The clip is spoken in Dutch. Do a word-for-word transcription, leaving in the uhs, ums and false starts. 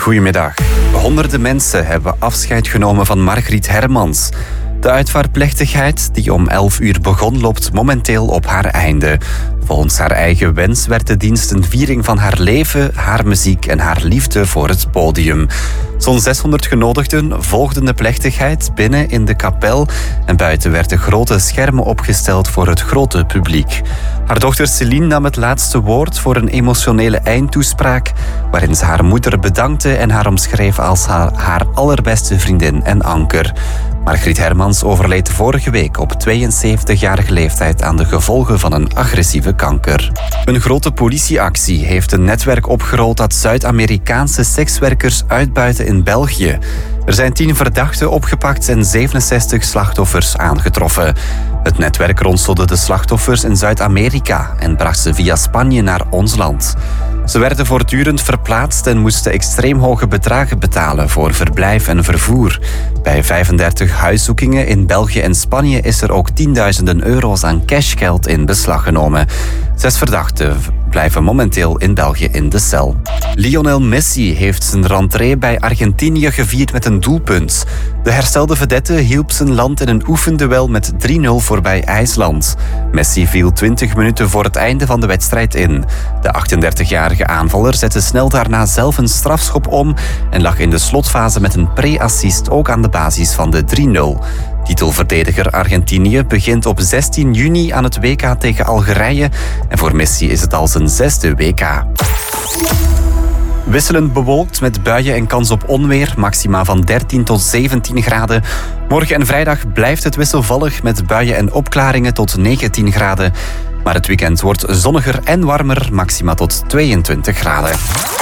Goedemiddag. Honderden mensen hebben afscheid genomen van Margriet Hermans. De uitvaartplechtigheid, die om elf uur begon, loopt momenteel op haar einde. Volgens haar eigen wens werd de dienst een viering van haar leven, haar muziek en haar liefde voor het podium. Zo'n zeshonderd genodigden volgden de plechtigheid binnen in de kapel en buiten werden grote schermen opgesteld voor het grote publiek. Haar dochter Céline nam het laatste woord voor een emotionele eindtoespraak waarin ze haar moeder bedankte en haar omschreef als haar, haar allerbeste vriendin en anker. Margriet Hermans overleed vorige week op tweeënzeventigjarige leeftijd aan de gevolgen van een agressieve kanker. Een grote politieactie heeft een netwerk opgerold dat Zuid-Amerikaanse sekswerkers uitbuiten in België. Er zijn tien verdachten opgepakt en zevenenzestig slachtoffers aangetroffen. Het netwerk ronselde de slachtoffers in Zuid-Amerika en bracht ze via Spanje naar ons land. Ze werden voortdurend verplaatst en moesten extreem hoge bedragen betalen voor verblijf en vervoer. Bij vijfendertig huiszoekingen in België en Spanje is er ook tienduizenden euro's aan cashgeld in beslag genomen. Zes verdachten blijven momenteel in België in de cel. Lionel Messi heeft zijn rentree bij Argentinië gevierd met een doelpunt. De herstelde vedette hielp zijn land in een oefenduel met drie nul voorbij IJsland. Messi viel twintig minuten voor het einde van de wedstrijd in. De achtendertigjarige aanvaller zette snel daarna zelf een strafschop om en lag in de slotfase met een pre-assist ook aan de basis van de drie nul. Titelverdediger Argentinië begint op zestien juni aan het W K tegen Algerije en voor Messi is het al zijn zesde W K. Wisselend bewolkt met buien en kans op onweer, maxima van dertien tot zeventien graden. Morgen en vrijdag blijft het wisselvallig met buien en opklaringen tot negentien graden. Maar het weekend wordt zonniger en warmer, maxima tot tweeëntwintig graden.